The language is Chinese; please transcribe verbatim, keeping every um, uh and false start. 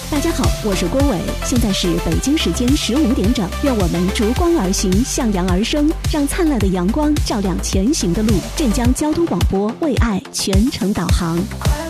大家好，我是郭伟，现在是北京时间十五点整，愿我们逐光而行，向阳而生，让灿烂的阳光照亮前行的路。镇江交通广播为爱全程导航。